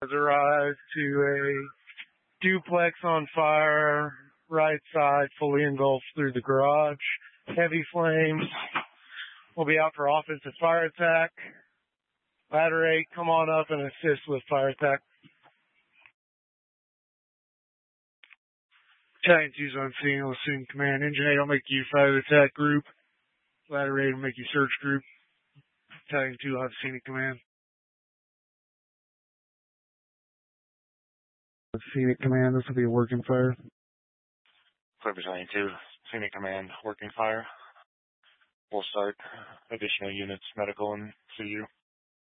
has arrived to a duplex on fire, right side fully engulfed through the garage. Heavy flames. We'll be out for offensive fire attack. Ladder 8, come on up and assist with fire attack. Battalion 2's on scene, will assume command. Engine 8 will make you fire attack group. Ladder 8 will make you search group. Battalion 2 will have scenic command. Scenic command, this will be a working fire. For Battalion 2, scenic command, working fire. We'll start additional units, medical and CU.